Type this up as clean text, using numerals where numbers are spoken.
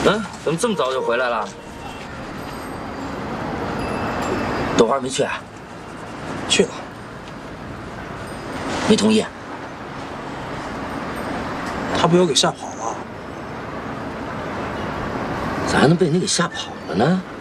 嗯，怎么这么早就回来了？朵花没去啊？ 去了。 没同意。 他被我给吓跑了。 咋还能被你给吓跑了呢？